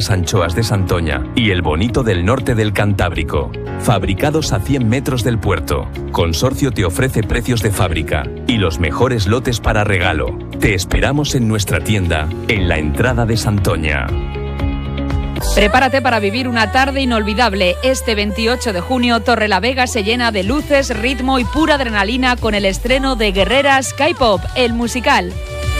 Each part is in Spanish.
las anchoas de Santoña y el bonito del norte del Cantábrico. Fabricados a 100 metros del puerto. Consorcio te ofrece precios de fábrica y los mejores lotes para regalo. Te esperamos en nuestra tienda, en la entrada de Santoña. Prepárate para vivir una tarde inolvidable. Este 28 de junio, Torrelavega se llena de luces, ritmo y pura adrenalina con el estreno de Guerrera Sky Pop, el musical.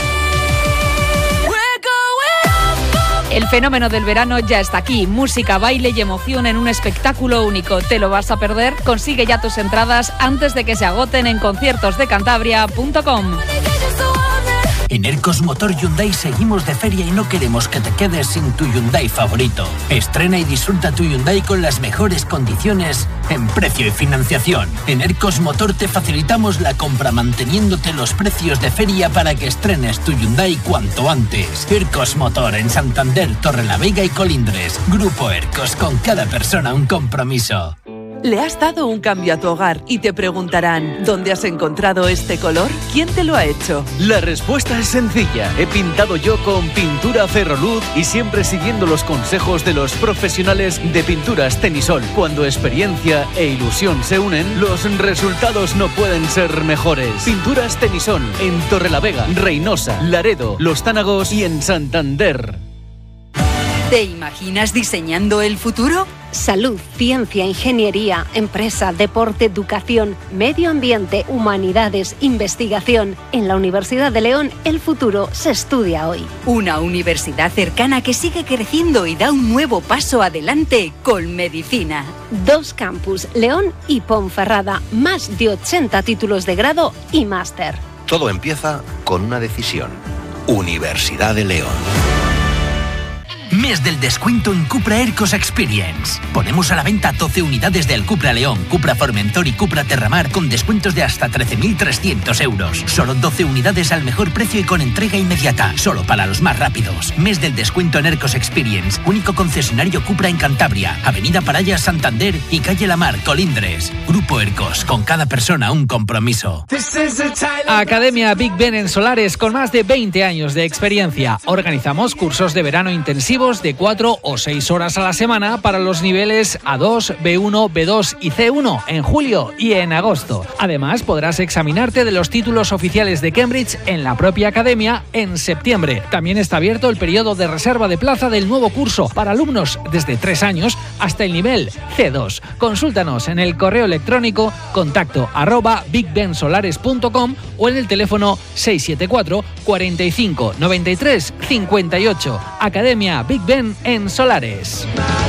El fenómeno del verano ya está aquí. Música, baile y emoción en un espectáculo único. ¿Te lo vas a perder? Consigue ya tus entradas antes de que se agoten en conciertosdecantabria.com. En Ercos Motor Hyundai seguimos de feria y no queremos que te quedes sin tu Hyundai favorito. Estrena y disfruta tu Hyundai con las mejores condiciones en precio y financiación. En Ercos Motor te facilitamos la compra manteniéndote los precios de feria para que estrenes tu Hyundai cuanto antes. Ercos Motor en Santander, Torrelavega y Colindres. Grupo Ercos, con cada persona un compromiso. Le has dado un cambio a tu hogar y te preguntarán, ¿dónde has encontrado este color? ¿Quién te lo ha hecho? La respuesta es sencilla. He pintado yo con pintura Ferroluz y siempre siguiendo los consejos de los profesionales de Pinturas Tenisol. Cuando experiencia e ilusión se unen, los resultados no pueden ser mejores. Pinturas Tenisol en Torrelavega, Reynosa, Laredo, Los Tánagos y en Santander. ¿Te imaginas diseñando el futuro? Salud, ciencia, ingeniería, empresa, deporte, educación, medio ambiente, humanidades, investigación. En la Universidad de León, el futuro se estudia hoy. Una universidad cercana que sigue creciendo y da un nuevo paso adelante con medicina. 2 campus, León y Ponferrada, más de 80 títulos de grado y máster. Todo empieza con una decisión. Universidad de León. Mes del descuento en Cupra Ercos Experience. Ponemos a la venta 12 unidades del Cupra León, Cupra Formentor y Cupra Terramar con descuentos de hasta 13.300 euros. Solo 12 unidades al mejor precio y con entrega inmediata. Solo para los más rápidos. Mes del descuento en Ercos Experience. Único concesionario Cupra en Cantabria. Avenida Paraya, Santander y Calle La Mar, Colindres. Grupo Ercos. Con cada persona un compromiso. Academia Big Ben en Solares, con más de 20 años de experiencia. Organizamos cursos de verano intensivos de 4 o 6 horas a la semana para los niveles A2, B1, B2 y C1 en julio y en agosto. Además, podrás examinarte de los títulos oficiales de Cambridge en la propia academia en septiembre. También está abierto el periodo de reserva de plaza del nuevo curso para alumnos desde 3 años hasta el nivel C2. Consúltanos en el correo electrónico contacto@bigbensolares.com o en el teléfono 674 45 93 58. Academia Big Ben en Solares.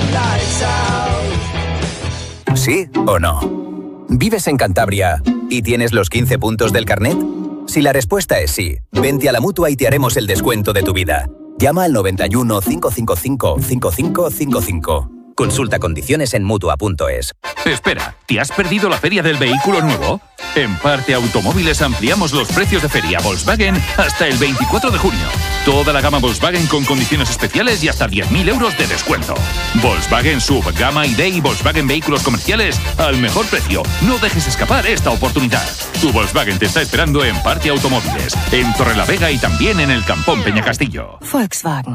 ¿Sí o no? ¿Vives en Cantabria y tienes los 15 puntos del carnet? Si la respuesta es sí, vente a la Mutua y te haremos el descuento de tu vida. Llama al 91 555 5555. Consulta condiciones en Mutua.es. Espera, ¿te has perdido la feria del vehículo nuevo? En Parte Automóviles ampliamos los precios de feria Volkswagen hasta el 24 de junio. Toda la gama Volkswagen con condiciones especiales y hasta 10.000 euros de descuento. Volkswagen Sub, Gama ID y Volkswagen Vehículos Comerciales al mejor precio. No dejes escapar esta oportunidad. Tu Volkswagen te está esperando en Parte Automóviles, en Torrelavega y también en el Campón Peñacastillo. Volkswagen.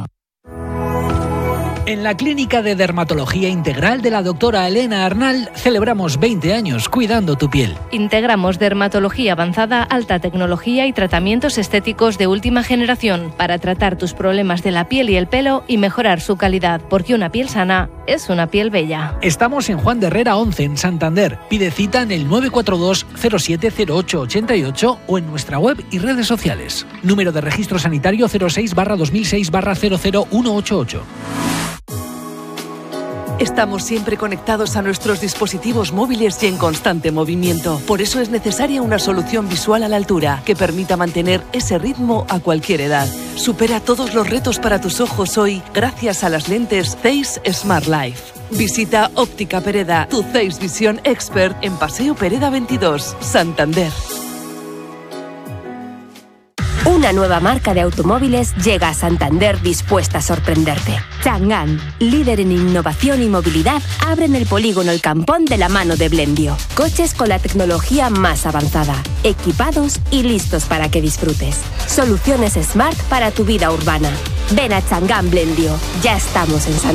En la Clínica de Dermatología Integral de la doctora Elena Arnal celebramos 20 años cuidando tu piel. Integramos dermatología avanzada, alta tecnología y tratamientos estéticos de última generación para tratar tus problemas de la piel y el pelo y mejorar su calidad, porque una piel sana es una piel bella. Estamos en Juan de Herrera 11 en Santander. Pide cita en el 942 070888 o en nuestra web y redes sociales. Número de registro sanitario 06/2006/00188. Estamos siempre conectados a nuestros dispositivos móviles y en constante movimiento. Por eso es necesaria una solución visual a la altura que permita mantener ese ritmo a cualquier edad. Supera todos los retos para tus ojos hoy gracias a las lentes Zeiss Smart Life. Visita Óptica Pereda, tu Zeiss Visión Expert en Paseo Pereda 22, Santander. Una nueva marca de automóviles llega a Santander dispuesta a sorprenderte. Chang'an, líder en innovación y movilidad, abren el polígono El Campón de la mano de Blendio. Coches con la tecnología más avanzada, equipados y listos para que disfrutes. Soluciones smart para tu vida urbana. Ven a Chang'an Blendio. Ya estamos en Santander.